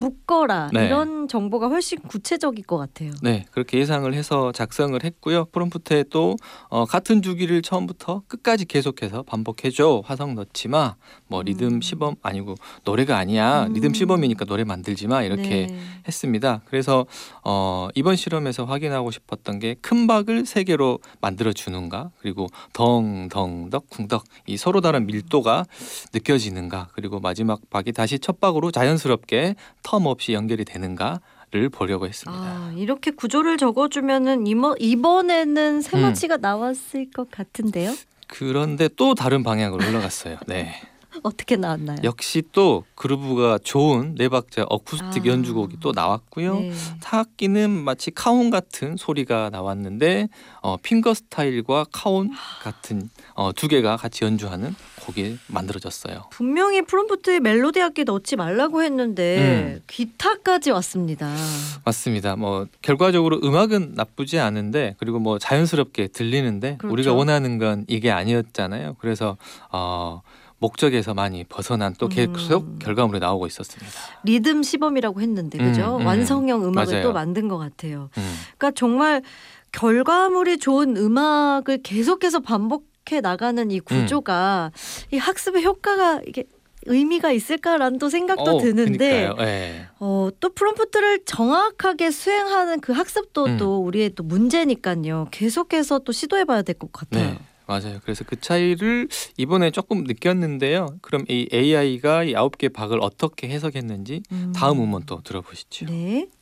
묶어라 네. 이런 정보가 훨씬 구체적일 것 같아요. 네, 그렇게 예상을 해서 작성을 했고요. 프롬프트에 또 같은 주기를 처음부터 끝까지 계속해서 반복해줘. 화성 넣지 마. 뭐 리듬 시범 아니고 노래가 아니야. 리듬 시범이니까 노래 만들지 마. 이렇게 네. 했습니다. 그래서 이번 실험에서 확인하고 싶었던 게 큰 박을 3개로 만들어 주는가, 그리고 덩덩덕 쿵덕 이 서로 다른 밀도가 느껴지는가, 그리고 마지막 박이 다시 첫 박으로 자연스럽게 텀 없이 연결이 되는가를 보려고 했습니다. 아, 이렇게 구조를 적어주면은 이번에는 세마치가 나왔을 것 같은데요. 그런데 또 다른 방향으로 흘러갔어요. 네. 어떻게 나왔나요? 역시 또 그루브가 좋은 4박자 어쿠스틱 아. 연주곡이 또 나왔고요. 네. 타악기는 마치 카온 같은 소리가 나왔는데 핑거 스타일과 카온 같은 2개가 같이 연주하는 곡이 만들어졌어요. 분명히 프롬프트에 멜로디 악기 넣지 말라고 했는데 기타까지 왔습니다. 맞습니다. 뭐 결과적으로 음악은 나쁘지 않은데, 그리고 뭐 자연스럽게 들리는데 그렇죠. 우리가 원하는 건 이게 아니었잖아요. 그래서 목적에서 많이 벗어난 또 계속 결과물이 나오고 있었습니다. 리듬 시범이라고 했는데 그죠? 완성형 음악을 맞아요. 또 만든 것 같아요. 그러니까 정말 결과물이 좋은 음악을 계속해서 반복해 나가는 이 구조가 이 학습의 효과가 이게 의미가 있을까라는 또 생각도 드는데 그러니까요. 네. 또 프롬프트를 정확하게 수행하는 그 학습도 또 우리의 또 문제니까요. 계속해서 또 시도해봐야 될 것 같아요. 네. 맞아요. 그래서 그 차이를 이번에 조금 느꼈는데요. 그럼 이 AI가 이 9개 박을 어떻게 해석했는지 다음 음원 또 들어보시죠. 네.